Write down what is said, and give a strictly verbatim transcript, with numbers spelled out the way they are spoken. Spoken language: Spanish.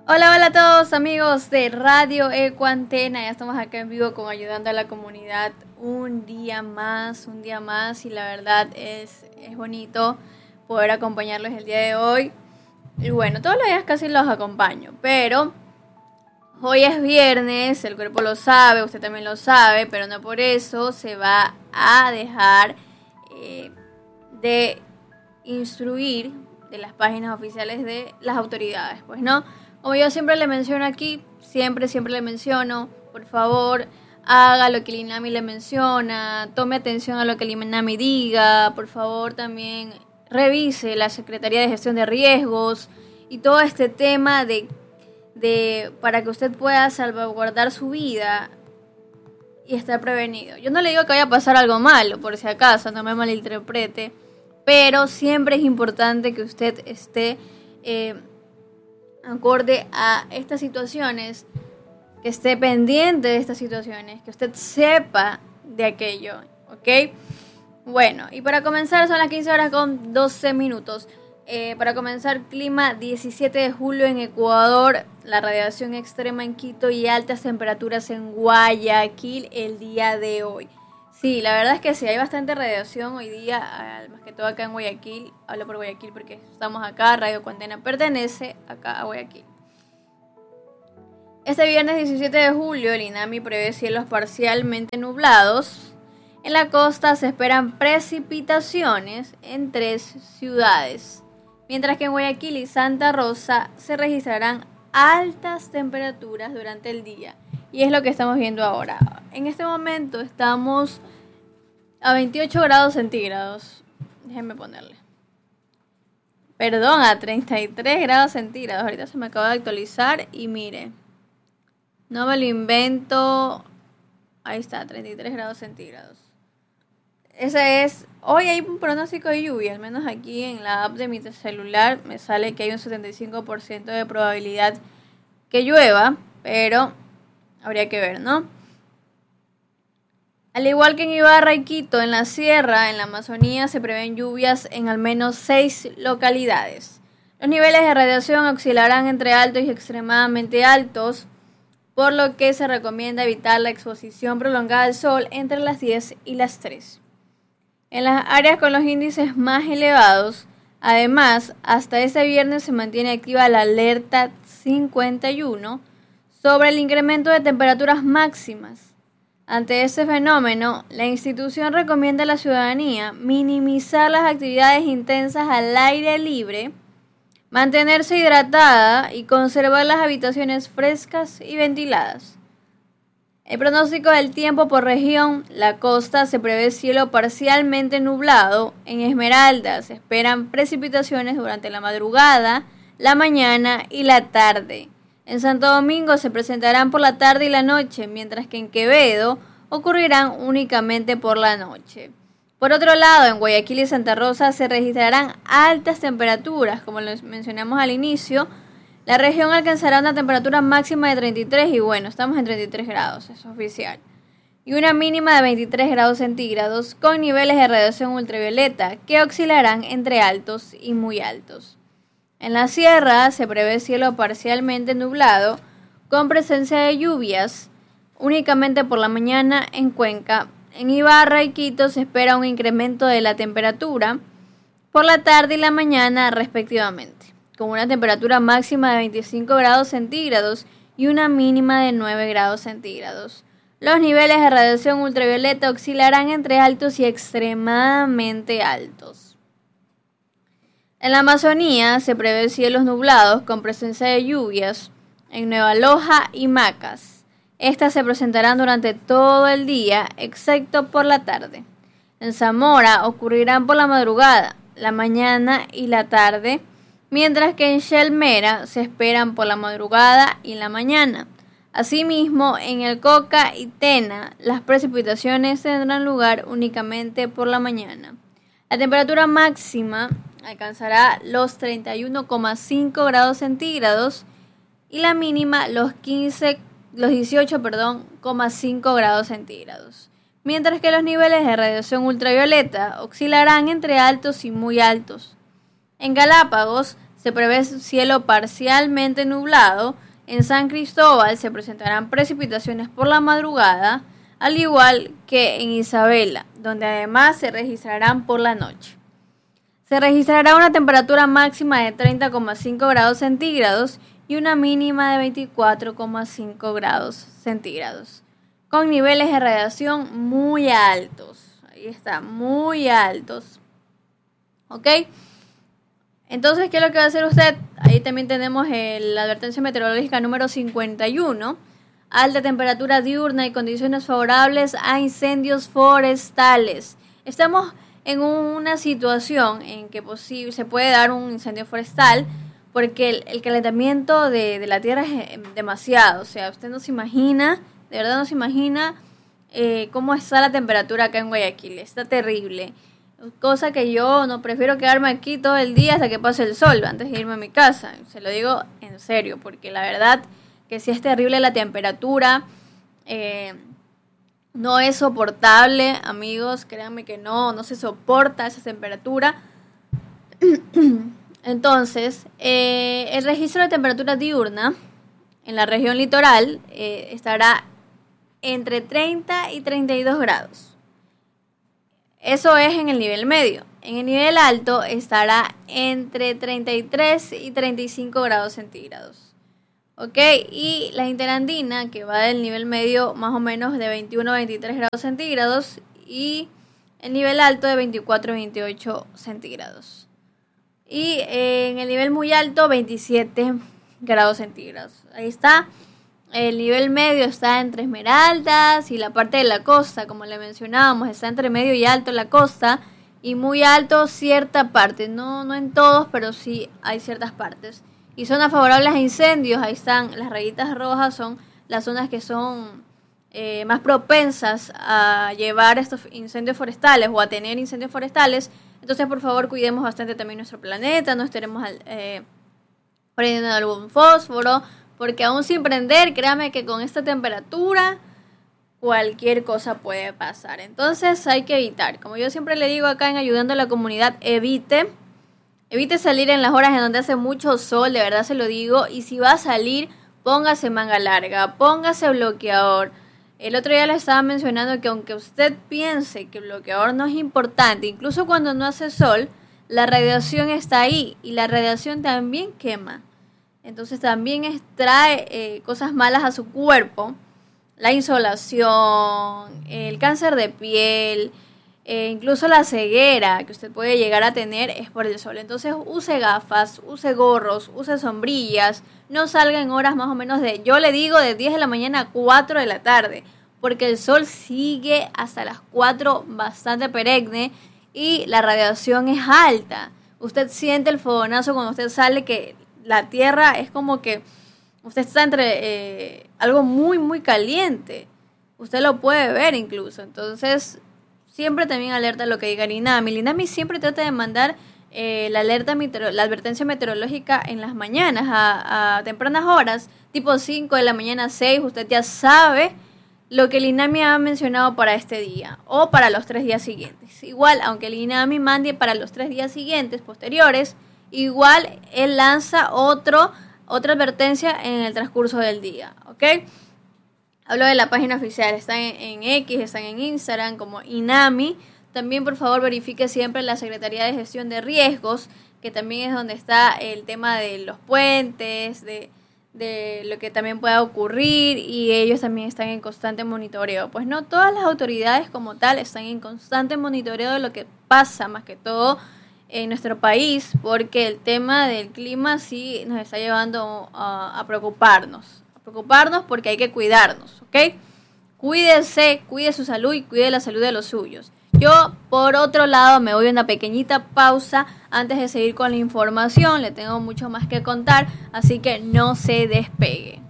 Hola, hola a todos amigos de Radio Ecuantena. Ya estamos acá en vivo con Ayudando a la Comunidad un día más, un día más y la verdad es, es bonito poder acompañarlos el día de hoy. Y bueno, todos los días casi los acompaño, pero hoy es viernes, el cuerpo lo sabe, usted también lo sabe, pero no por eso se va a dejar eh, de instruir de las páginas oficiales de las autoridades, pues no. Como yo siempre le menciono aquí, siempre, siempre le menciono, por favor, haga lo que el INAMI le menciona, tome atención a lo que el INAMI diga, por favor también revise la Secretaría de Gestión de Riesgos y todo este tema de, de para que usted pueda salvaguardar su vida y estar prevenido. Yo no le digo que vaya a pasar algo malo, por si acaso, no me malinterprete, pero siempre es importante que usted esté eh, acorde a estas situaciones, que esté pendiente de estas situaciones, que usted sepa de aquello, ¿ok? Bueno, y para comenzar son las quince horas con doce minutos. Eh, para comenzar, clima diecisiete de julio en Ecuador, la radiación extrema en Quito y altas temperaturas en Guayaquil el día de hoy. Sí, la verdad es que sí, hay bastante radiación hoy día, más que todo acá en Guayaquil. Hablo por Guayaquil porque estamos acá, Radio Ecuantena pertenece acá a Guayaquil. Este viernes diecisiete de julio, el INAMI prevé cielos parcialmente nublados. En la costa se esperan precipitaciones en tres ciudades, mientras que en Guayaquil y Santa Rosa se registrarán altas temperaturas durante el día. Y es lo que estamos viendo ahora. En este momento estamos a veintiocho grados centígrados. Déjenme ponerle. Perdón, a treinta y tres grados centígrados. Ahorita se me acaba de actualizar y mire. No me lo invento. Ahí está, treinta y tres grados centígrados. Ese es. Hoy hay un pronóstico de lluvia. Al menos aquí en la app de mi celular me sale que hay un setenta y cinco por ciento de probabilidad que llueva. Pero habría que ver, ¿no? Al igual que en Ibarra y Quito, en la sierra, en la Amazonía, se prevén lluvias en al menos seis localidades. Los niveles de radiación oscilarán entre altos y extremadamente altos, por lo que se recomienda evitar la exposición prolongada al sol entre las diez y las tres. En las áreas con los índices más elevados, además, hasta este viernes se mantiene activa la alerta cincuenta y uno, sobre el incremento de temperaturas máximas. Ante este fenómeno, la institución recomienda a la ciudadanía minimizar las actividades intensas al aire libre, mantenerse hidratada y conservar las habitaciones frescas y ventiladas. El pronóstico del tiempo por región: la costa se prevé cielo parcialmente nublado. En Esmeraldas se esperan precipitaciones durante la madrugada, la mañana y la tarde. En Santo Domingo se presentarán por la tarde y la noche, mientras que en Quevedo ocurrirán únicamente por la noche. Por otro lado, en Guayaquil y Santa Rosa se registrarán altas temperaturas, como les mencionamos al inicio. La región alcanzará una temperatura máxima de treinta y tres y bueno, estamos en treinta y tres grados, eso es oficial. Y una mínima de veintitrés grados centígrados con niveles de radiación ultravioleta que oscilarán entre altos y muy altos. En la sierra se prevé cielo parcialmente nublado con presencia de lluvias únicamente por la mañana en Cuenca. En Ibarra y Quito se espera un incremento de la temperatura por la tarde y la mañana respectivamente, con una temperatura máxima de veinticinco grados centígrados y una mínima de nueve grados centígrados. Los niveles de radiación ultravioleta oscilarán entre altos y extremadamente altos. En la Amazonía se prevé cielos nublados con presencia de lluvias en Nueva Loja y Macas. Estas se presentarán durante todo el día, excepto por la tarde. En Zamora ocurrirán por la madrugada, la mañana y la tarde, mientras que en Shelmera se esperan por la madrugada y la mañana. Asimismo, en el Coca y Tena, las precipitaciones tendrán lugar únicamente por la mañana. La temperatura máxima alcanzará los treinta y uno coma cinco grados centígrados y la mínima los quince, los dieciocho, perdón, coma cinco grados centígrados. Mientras que los niveles de radiación ultravioleta oscilarán entre altos y muy altos. En Galápagos se se prevé cielo parcialmente nublado. En San Cristóbal se presentarán precipitaciones por la madrugada, al igual que en Isabela, donde además se registrarán por la noche. Se registrará una temperatura máxima de treinta coma cinco grados centígrados y una mínima de veinticuatro coma cinco grados centígrados, con niveles de radiación muy altos. Ahí está, muy altos. ¿Ok? Entonces, ¿qué es lo que va a hacer usted? Ahí también tenemos el, la advertencia meteorológica número cincuenta y uno. Alta temperatura diurna y condiciones favorables a incendios forestales. Estamos en una situación en que posible, se puede dar un incendio forestal porque el, el calentamiento de, de la tierra es demasiado. O sea, usted no se imagina, de verdad no se imagina eh, cómo está la temperatura acá en Guayaquil. Está terrible. Cosa que yo no prefiero quedarme aquí todo el día hasta que pase el sol antes de irme a mi casa. Se lo digo en serio, porque la verdad que sí es terrible la temperatura. Eh, no es soportable, amigos. Créanme que no, no se soporta esa temperatura. Entonces, eh, el registro de temperatura diurna en la región litoral eh, estará entre treinta y treinta y dos grados. Eso es en el nivel medio. En el nivel alto estará entre treinta y tres y treinta y cinco grados centígrados. ¿Ok? Y la interandina, que va del nivel medio más o menos de veintiuno a veintitrés grados centígrados, y el nivel alto de veinticuatro a veintiocho centígrados. Y en el nivel muy alto, veintisiete grados centígrados. Ahí está. El nivel medio está entre Esmeraldas y la parte de la costa, como le mencionábamos, está entre medio y alto la costa, y muy alto cierta parte, no, no en todos, pero sí hay ciertas partes. Y zonas favorables a incendios, ahí están las rayitas rojas, son las zonas que son eh, más propensas a llevar estos incendios forestales o a tener incendios forestales. Entonces, por favor, cuidemos bastante también nuestro planeta, no estaremos eh, prendiendo algún fósforo, porque aún sin prender, créame que con esta temperatura cualquier cosa puede pasar. Entonces hay que evitar. Como yo siempre le digo acá en Ayudando a la Comunidad, evite. Evite salir en las horas en donde hace mucho sol, de verdad se lo digo. Y si va a salir, póngase manga larga, póngase bloqueador. El otro día les estaba mencionando que aunque usted piense que el bloqueador no es importante, incluso cuando no hace sol, la radiación está ahí y la radiación también quema. Entonces también extrae eh, cosas malas a su cuerpo, la insolación, el cáncer de piel, eh, incluso la ceguera que usted puede llegar a tener es por el sol. Entonces use gafas, use gorros, use sombrillas, no salga en horas más o menos de, yo le digo de diez de la mañana a cuatro de la tarde, porque el sol sigue hasta las cuatro bastante perenne y la radiación es alta. Usted siente el fogonazo cuando usted sale que la tierra es como que usted está entre eh, algo muy, muy caliente. Usted lo puede ver incluso. Entonces, siempre también alerta a lo que diga el INAMI. El INAMI siempre trata de mandar eh, la alerta meteoro- la advertencia meteorológica en las mañanas, a, a tempranas horas, tipo cinco de la mañana, seis. Usted ya sabe lo que el INAMI ha mencionado para este día o para los tres días siguientes. Igual, aunque el INAMI mande para los tres días siguientes, posteriores, igual él lanza otro, otra advertencia en el transcurso del día, ¿ok? Hablo de la página oficial, están en, en X, están en Instagram como INAMI. También, por favor, verifique siempre la Secretaría de Gestión de Riesgos, que también es donde está el tema de los puentes, de, de lo que también pueda ocurrir, y ellos también están en constante monitoreo. Pues no todas las autoridades como tal están en constante monitoreo de lo que pasa, más que todo en nuestro país, porque el tema del clima sí nos está llevando a, a preocuparnos, a preocuparnos porque hay que cuidarnos, ¿ok? Cuídese, cuide su salud y cuide la salud de los suyos. Yo, por otro lado, me voy a una pequeñita pausa antes de seguir con la información. Le tengo mucho más que contar, así que no se despegue.